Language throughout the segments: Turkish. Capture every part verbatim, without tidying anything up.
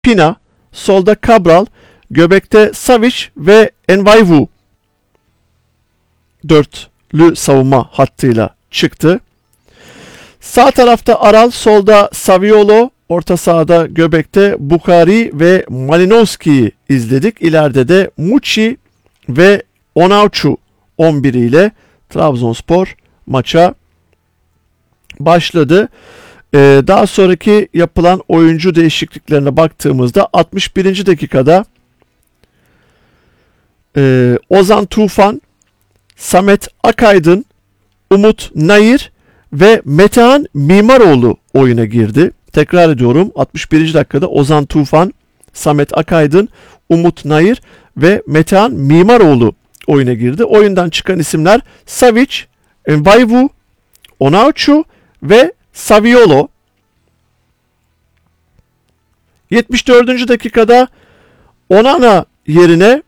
Pina, solda Cabral, göbekte Savic ve Envaivu dörtlü savunma hattıyla çıktı. Sağ tarafta Aral, solda Saviolo, orta sahada göbekte Bukhari ve Malinowski'yi izledik. İleride de Muçi ve Onauçu on bir ile Trabzonspor maça başladı. Ee, daha sonraki yapılan oyuncu değişikliklerine baktığımızda altmış birinci dakikada e, Ozan Tufan, Samet Akaydın, Umut Nayır ve Metehan Mimaroğlu oyuna girdi. Tekrar ediyorum, altmış birinci dakikada Ozan Tufan, Samet Akaydın, Umut Nayır ve Metehan Mimaroğlu oyuna girdi. Oyundan çıkan isimler Savic, Envaivu, Onauçu ve Saviolo. yetmiş dördüncü dakikada Onana yerine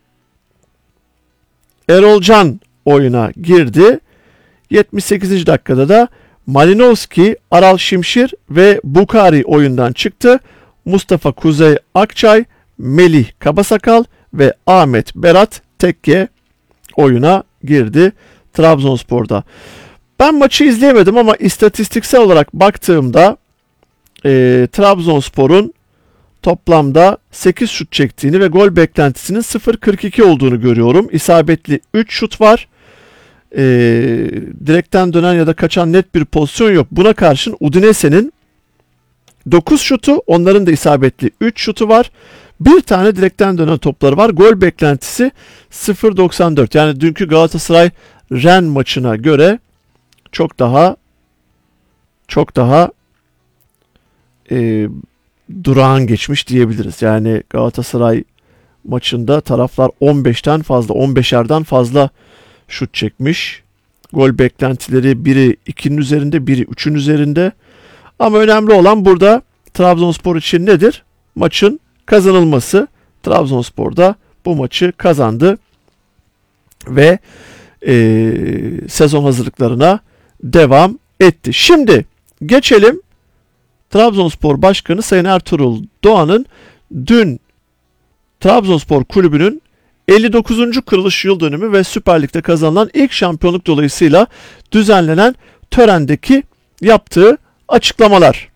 Erol Can oyuna girdi. yetmiş sekizinci dakikada da Malinowski, Aral Şimşir ve Bukhari oyundan çıktı. Mustafa Kuzey Akçay, Melih Kabasakal ve Ahmet Berat Tekke oyuna girdi Trabzonspor'da. Ben maçı izleyemedim ama istatistiksel olarak baktığımda e, Trabzonspor'un toplamda sekiz şut çektiğini ve gol beklentisinin sıfır virgül kırk iki olduğunu görüyorum. İsabetli üç şut var. E, direkten dönen ya da kaçan net bir pozisyon yok. Buna karşın Udinese'nin dokuz şutu, onların da isabetli üç şutu var. Bir tane direkten dönen topları var. Gol beklentisi sıfır virgül doksan dört. Yani dünkü Galatasaray Ren maçına göre çok daha çok daha e, durağan geçmiş diyebiliriz. Yani Galatasaray maçında taraflar on beşten fazla, on beşerden fazla şut çekmiş. Gol beklentileri biri ikinin üzerinde, biri üçün üzerinde. Ama önemli olan burada Trabzonspor için nedir? Maçın kazanılması. Trabzonspor da bu maçı kazandı ve e, sezon hazırlıklarına devam etti. Şimdi geçelim Trabzonspor Başkanı Sayın Ertuğrul Doğan'ın dün Trabzonspor Kulübü'nün elli dokuzuncu kuruluş yıl dönümü ve Süper Lig'de kazanılan ilk şampiyonluk dolayısıyla düzenlenen törendeki yaptığı açıklamalar.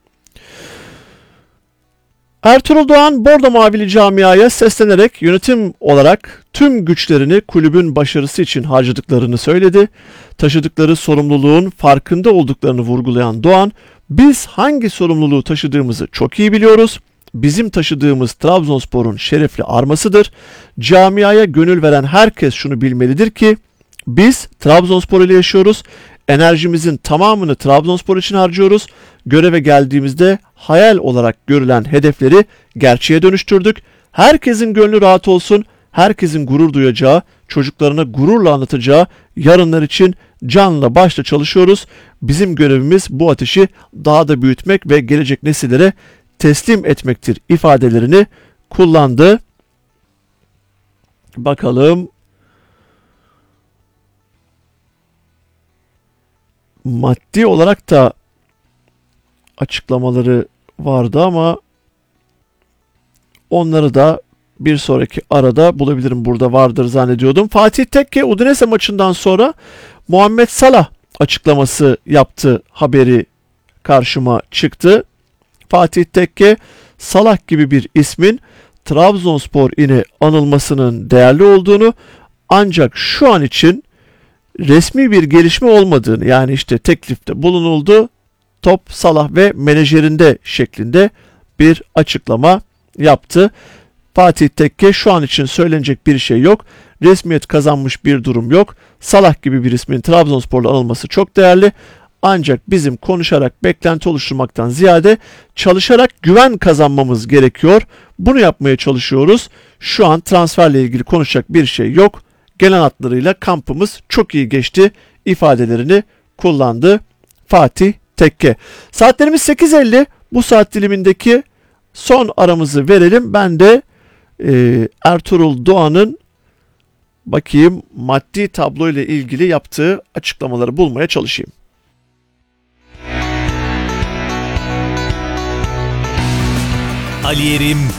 Ertuğrul Doğan, Bordo Mavili camiaya seslenerek yönetim olarak tüm güçlerini kulübün başarısı için harcadıklarını söyledi. Taşıdıkları sorumluluğun farkında olduklarını vurgulayan Doğan, biz hangi sorumluluğu taşıdığımızı çok iyi biliyoruz. Bizim taşıdığımız Trabzonspor'un şerefli armasıdır. Camiaya gönül veren herkes şunu bilmelidir ki biz Trabzonspor ile yaşıyoruz. Enerjimizin tamamını Trabzonspor için harcıyoruz. Göreve geldiğimizde hayal olarak görülen hedefleri gerçeğe dönüştürdük. Herkesin gönlü rahat olsun. Herkesin gurur duyacağı, çocuklarına gururla anlatacağı yarınlar için canla başla çalışıyoruz. Bizim görevimiz bu ateşi daha da büyütmek ve gelecek nesillere teslim etmektir ifadelerini kullandı. Bakalım maddi olarak da açıklamaları vardı ama onları da bir sonraki arada bulabilirim. Burada vardır zannediyordum. Fatih Tekke Udinese maçından sonra Muhammed Salah açıklaması yaptı haberi karşıma çıktı. Fatih Tekke, Salah gibi bir ismin Trabzonspor ile anılmasının değerli olduğunu ancak şu an için resmi bir gelişme olmadığını, yani işte teklifte bulunuldu, top Salah ve menajerinde şeklinde bir açıklama yaptı. Fatih Tekke, şu an için söylenecek bir şey yok. Resmiyet kazanmış bir durum yok. Salah gibi bir ismin Trabzonspor'la anılması çok değerli. Ancak bizim konuşarak beklenti oluşturmaktan ziyade çalışarak güven kazanmamız gerekiyor. Bunu yapmaya çalışıyoruz. Şu an transferle ilgili konuşacak bir şey yok. Gelen hatlarıyla kampımız çok iyi geçti ifadelerini kullandı Fatih Tekke. Saatlerimiz sekiz elli. Bu saat dilimindeki son aramızı verelim. Ben de e, Ertuğrul Doğan'ın bakayım maddi tablo ile ilgili yaptığı açıklamaları bulmaya çalışayım. Ali Yerim